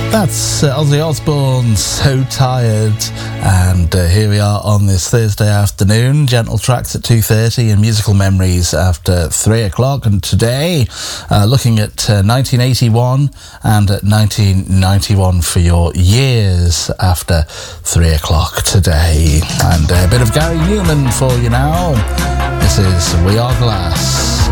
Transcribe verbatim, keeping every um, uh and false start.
That's uh, Ozzy Osbourne, So Tired, and uh, here we are on this Thursday afternoon. Gentle Tracks at two thirty and Musical Memories after three o'clock. And today, uh, looking at uh, nineteen eighty-one and at nineteen ninety-one for your years after three o'clock today. And a bit of Gary Newman for you now. This is We Are Glass.